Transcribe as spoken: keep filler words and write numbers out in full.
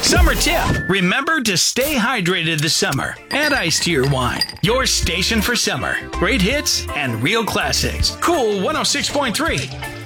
Summer tip. Remember to stay hydrated this summer. Add ice to your wine. Your station for summer. Great hits and real classics. Cool one oh six point three.